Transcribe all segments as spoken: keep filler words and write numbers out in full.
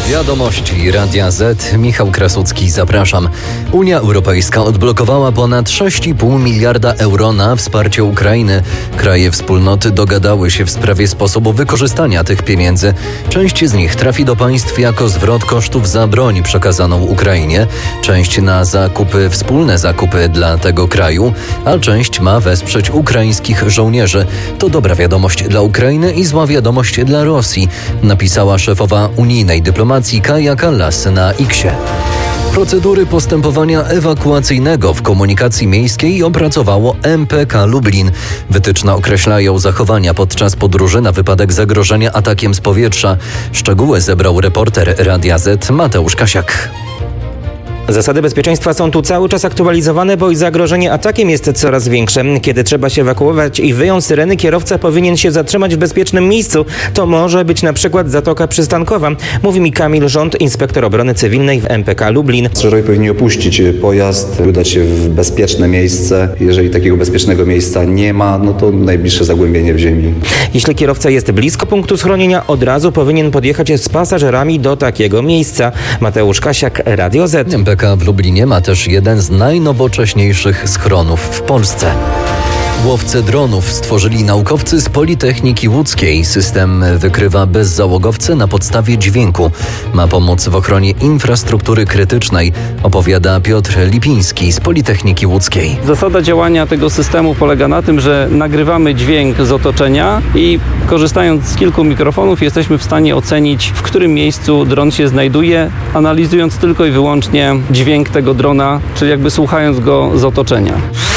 Wiadomości Radia Z. Michał Krasucki, zapraszam. Unia Europejska odblokowała ponad sześć i pół miliarda euro na wsparcie Ukrainy. Kraje wspólnoty dogadały się w sprawie sposobu wykorzystania tych pieniędzy. Część z nich trafi do państw jako zwrot kosztów za broń przekazaną Ukrainie, część na zakupy, wspólne zakupy dla tego kraju, a część ma wesprzeć ukraińskich żołnierzy. To dobra wiadomość dla Ukrainy i zła wiadomość dla Rosji, napisała szefowa unijnej dyplomacji Kaja Kallas na X-ie. Procedury postępowania ewakuacyjnego w komunikacji miejskiej opracowało M P K Lublin. Wytyczne określają zachowania podczas podróży na wypadek zagrożenia atakiem z powietrza. Szczegóły zebrał reporter Radia Z Mateusz Kasiak. Zasady bezpieczeństwa są tu cały czas aktualizowane, bo i zagrożenie atakiem jest coraz większe. Kiedy trzeba się ewakuować i wyją syreny, kierowca powinien się zatrzymać w bezpiecznym miejscu. To może być na przykład Zatoka Przystankowa, mówi mi Kamil Rząd, inspektor obrony cywilnej w M P K Lublin. Pasażerowie powinni opuścić pojazd, udać się w bezpieczne miejsce. Jeżeli takiego bezpiecznego miejsca nie ma, no to najbliższe zagłębienie w ziemi. Jeśli kierowca jest blisko punktu schronienia, od razu powinien podjechać z pasażerami do takiego miejsca. Mateusz Kasiak, Radio Z. M P K w Lublinie ma też jeden z najnowocześniejszych schronów w Polsce. Łowcę dronów stworzyli naukowcy z Politechniki Łódzkiej. System wykrywa bezzałogowce na podstawie dźwięku. Ma pomóc w ochronie infrastruktury krytycznej, opowiada Piotr Lipiński z Politechniki Łódzkiej. Zasada działania tego systemu polega na tym, że nagrywamy dźwięk z otoczenia i korzystając z kilku mikrofonów jesteśmy w stanie ocenić, w którym miejscu dron się znajduje, analizując tylko i wyłącznie dźwięk tego drona, czyli jakby słuchając go z otoczenia.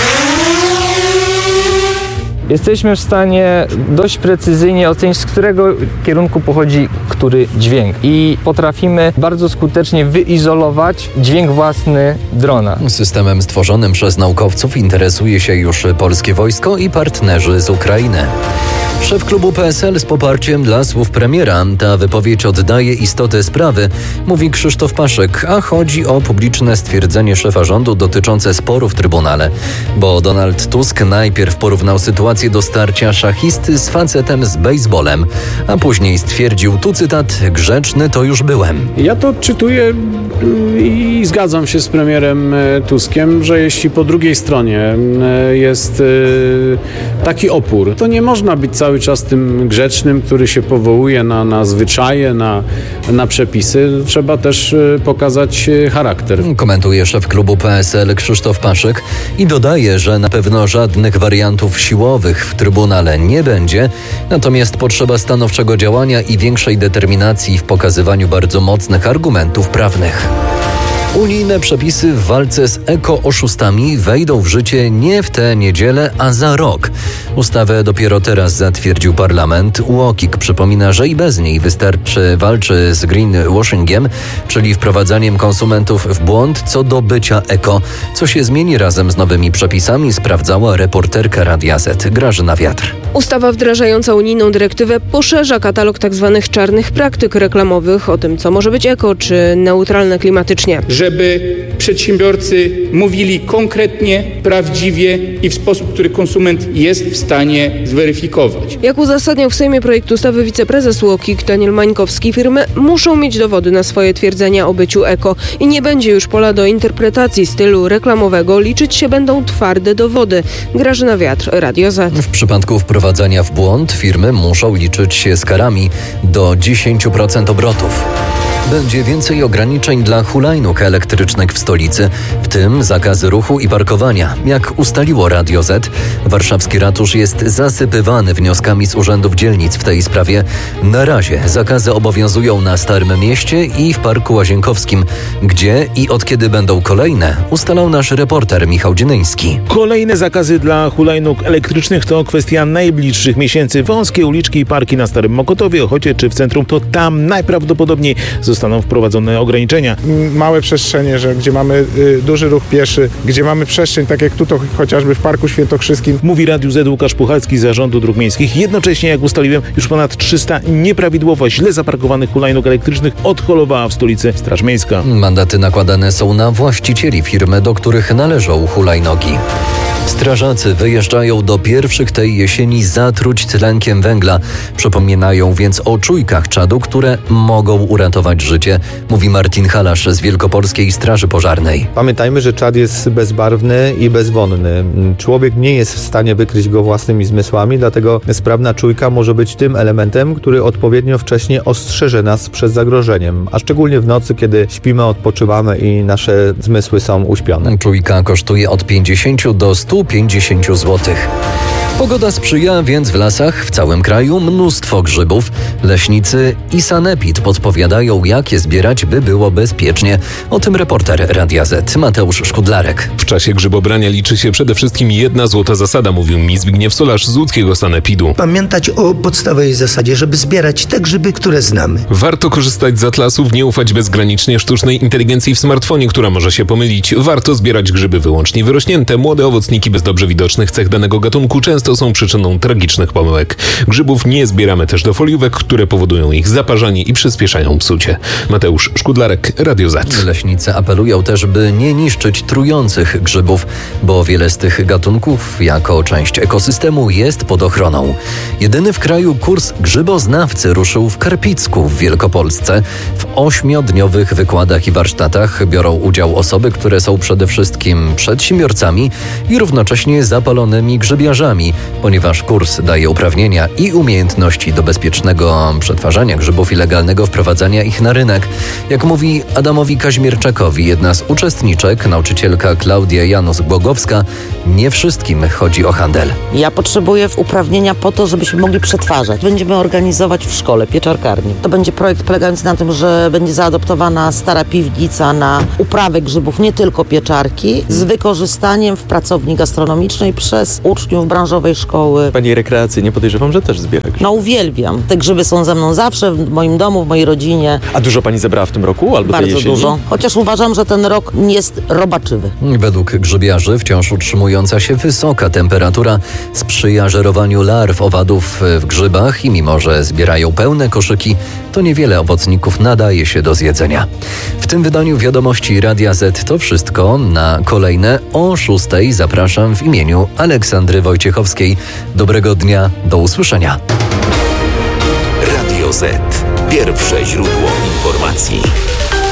Jesteśmy w stanie dość precyzyjnie ocenić, z którego kierunku pochodzi który dźwięk i potrafimy bardzo skutecznie wyizolować dźwięk własny drona. Systemem stworzonym przez naukowców interesuje się już polskie wojsko i partnerzy z Ukrainy. Szef klubu P S L z poparciem dla słów premiera. Ta wypowiedź oddaje istotę sprawy, mówi Krzysztof Paszyk, a chodzi o publiczne stwierdzenie szefa rządu dotyczące sporu w Trybunale. Bo Donald Tusk najpierw porównał sytuację do starcia szachisty z facetem z bejsbolem, a później stwierdził, tu cytat, grzeczny to już byłem. Ja to odczytuję i zgadzam się z premierem Tuskiem, że jeśli po drugiej stronie jest taki opór, to nie można być cały czas tym grzecznym, który się powołuje na, na zwyczaje, na, na przepisy. Trzeba też pokazać charakter. Komentuje szef klubu P S L Krzysztof Paszyk i dodaje, że na pewno żadnych wariantów siłowych w Trybunale nie będzie, natomiast potrzeba stanowczego działania i większej determinacji w pokazywaniu bardzo mocnych argumentów prawnych. Unijne przepisy w walce z eko-oszustami wejdą w życie nie w tę niedzielę, a za rok. Ustawę dopiero teraz zatwierdził parlament. U O K I K przypomina, że i bez niej wystarczy walczy z greenwashingiem, czyli wprowadzaniem konsumentów w błąd co do bycia eko. Co się zmieni razem z nowymi przepisami, sprawdzała reporterka Radia Z Grażyna Wiatr. Ustawa wdrażająca unijną dyrektywę poszerza katalog tzw. czarnych praktyk reklamowych o tym, co może być eko czy neutralne klimatycznie. Żeby przedsiębiorcy mówili konkretnie, prawdziwie i w sposób, który konsument jest w stanie zweryfikować. Jak uzasadniał w Sejmie projekt ustawy wiceprezes U O K I K Daniel Mańkowski, firmy muszą mieć dowody na swoje twierdzenia o byciu eko i nie będzie już pola do interpretacji stylu reklamowego, liczyć się będą twarde dowody. Grażyna Wiatr, Radio Z. W przypadku wprowadzania w błąd firmy muszą liczyć się z karami do dziesięć procent obrotów. Będzie więcej ograniczeń dla hulajnóg elektrycznych w stolicy, w tym zakazy ruchu i parkowania. Jak ustaliło Radio Z, warszawski ratusz jest zasypywany wnioskami z urzędów dzielnic w tej sprawie. Na razie zakazy obowiązują na Starym Mieście i w Parku Łazienkowskim. Gdzie i od kiedy będą kolejne, ustalał nasz reporter Michał Dzinyński. Kolejne zakazy dla hulajnóg elektrycznych to kwestia najbliższych miesięcy. Wąskie uliczki i parki na Starym Mokotowie, Ochocie czy w centrum, to tam najprawdopodobniej zostaną wprowadzone ograniczenia. Małe przestrzenie, że gdzie mamy y, duży ruch pieszy, gdzie mamy przestrzeń, tak jak tutaj chociażby w Parku Świętokrzyskim. Mówi Radiu Z Łukasz Puchalski z Zarządu Dróg Miejskich. Jednocześnie, jak ustaliłem, już ponad trzysta nieprawidłowo źle zaparkowanych hulajnóg elektrycznych odholowała w stolicy Straż Miejska. Mandaty nakładane są na właścicieli firmy, do których należą hulajnogi. Strażacy wyjeżdżają do pierwszych tej jesieni zatruć tlenkiem węgla. Przypominają więc o czujkach czadu, które mogą uratować życie, mówi Martin Halasz z Wielkopolskiej Straży Pożarnej. Pamiętajmy, że czad jest bezbarwny i bezwonny. Człowiek nie jest w stanie wykryć go własnymi zmysłami, dlatego sprawna czujka może być tym elementem, który odpowiednio wcześnie ostrzeże nas przed zagrożeniem, a szczególnie w nocy, kiedy śpimy, odpoczywamy i nasze zmysły są uśpione. Czujka kosztuje od pięćdziesiąt do stu pięćdziesięciu złotych. Pogoda sprzyja, więc w lasach w całym kraju mnóstwo grzybów. Leśnicy i sanepid podpowiadają, jak je zbierać, by było bezpiecznie. O tym reporter Radia Z Mateusz Szkudlarek. W czasie grzybobrania liczy się przede wszystkim jedna złota zasada, mówił mi Zbigniew Solarz z łódzkiego sanepidu. Pamiętać o podstawowej zasadzie, żeby zbierać te grzyby, które znamy. Warto korzystać z atlasów, nie ufać bezgranicznie sztucznej inteligencji w smartfonie, która może się pomylić. Warto zbierać grzyby wyłącznie wyrośnięte. Młode owocniki bez dobrze widocznych cech danego gatunku często są przyczyną tragicznych pomyłek. Grzybów nie zbieramy też do foliówek, które powodują ich zaparzanie i przyspieszają psucie. Mateusz Szkudlarek, Radio Z. Leśnicy apelują też, by nie niszczyć trujących grzybów, bo wiele z tych gatunków jako część ekosystemu jest pod ochroną. Jedyny w kraju kurs grzyboznawcy ruszył w Karpicku w Wielkopolsce. W ośmiodniowych wykładach i warsztatach biorą udział osoby, które są przede wszystkim przedsiębiorcami i równocześnie zapalonymi grzybiarzami, ponieważ kurs daje uprawnienia i umiejętności do bezpiecznego przetwarzania grzybów i legalnego wprowadzania ich na rynek. Jak mówi Adamowi Kaźmierczakowi jedna z uczestniczek, nauczycielka Klaudia Janus-Błogowska, nie wszystkim chodzi o handel. Ja potrzebuję uprawnienia po to, żebyśmy mogli przetwarzać. Będziemy organizować w szkole pieczarkarnię. To będzie projekt polegający na tym, że będzie zaadoptowana stara piwnica na uprawę grzybów, nie tylko pieczarki, z wykorzystaniem w pracowni gastronomicznej przez uczniów branżowej szkoły. Pani rekreacyjnie podejrzewam, że też zbiera grzyby. No uwielbiam. Te grzyby są ze mną zawsze, w moim domu, w mojej rodzinie. A dużo pani zebrała w tym roku albo Bardzo tej jesieni? dużo. Chociaż uważam, że ten rok jest robaczywy. Według grzybiarzy wciąż utrzymująca się wysoka temperatura sprzyja żerowaniu larw owadów w grzybach i mimo, że zbierają pełne koszyki, to niewiele owocników nadaje się do zjedzenia. W tym wydaniu Wiadomości Radia Z to wszystko. Na kolejne o szóstej zapraszam w imieniu Aleksandry Wojciechowskiej. Dobrego dnia, do usłyszenia. Radio Z. Pierwsze źródło informacji.